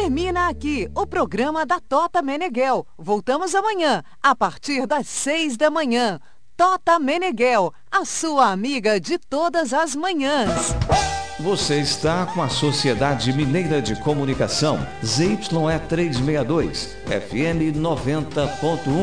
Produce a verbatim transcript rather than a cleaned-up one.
Termina aqui o programa da Tota Meneghel. Voltamos amanhã, a partir das seis da manhã. Tota Meneghel, a sua amiga de todas as manhãs. Você está com a Sociedade Mineira de Comunicação, Z Y E trezentos e sessenta e dois, F M noventa ponto um.